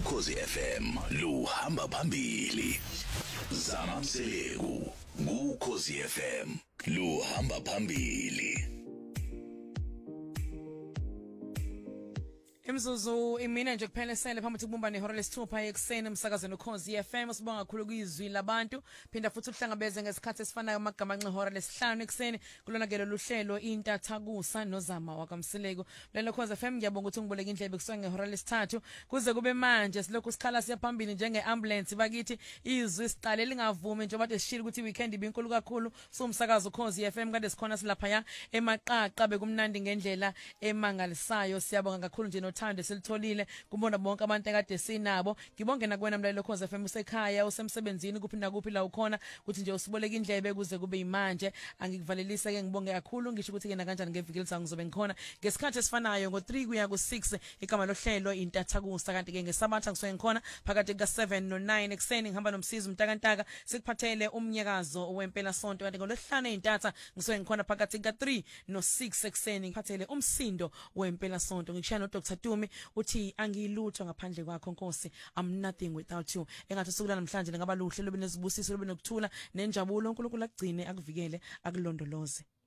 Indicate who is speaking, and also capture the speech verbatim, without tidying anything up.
Speaker 1: Ukhozi F M luhamba phambili. Zama Mseleku Ukhozi F M luhamba phambili.
Speaker 2: Imzuzu imina nje kuphela sele phambi kubumba nehora lesithupha ekseni umsakazweni Ukhozi F M sibonga kakhulu kuyizwi labantu phinda futhi uhlangabeze ngesikhathi esifanayo amagama anxehora lesihlanu ekseni kulona ke loluhlelo intathakusa nozama wakamsileko lelo Ukhozi F M ngiyabonga ukuthi ngiboleka indlebe kuswa ngehora lesithathu kuze kube manje silokhu sikhala siyaphambili njenge ambulance bakithi izwi siqale lingavumi njengoba kade sishilo ukuthi weekend ibinkulu kakhulu so umsakazo Ukhozi F M kade sikhona silapha ya emaqaqa bekumnandi ngendlela emangalisayo siyabonga kakhulu nje Thande silitholile kubona bonke abantu ekade sinabo ngibonge nakuwena mlalelo Ukhozi F M usekhaya usemsebenzini kuphi nakuphi la ukhona ukuthi nje usiboleka indlebe kuze kube imanje angikuvalelise ke ngibonge kakhulu ngisho ukuthi ke na kanjani ngeviki lizayo ngizobe ngikhona ngesikhathi esifanayo ngo three kuya ku six igama lohlelo intathakusa kanti ke ngesabatha ngisoke ngikhona phakathi ka seven no nine ekseni ngihamba nomsizi umntakantaka sikuphathele umnyakazo wempela sonto kanti ngolosihlanu eintatha ngisoke ngikhona phakathi ka three no six ekseni ngiphathele umsindo wempela sonto ngikushaya no Doctor Tumi uthi angilutho ngaphandle kwakho Nkosi, I'm nothing without you. Engathi sukula namhlanje ngaba luhle lobe nezibusiso lobe nokuthula nenjabulo uNkulunkulu akugcine akuvikele akulondoloze.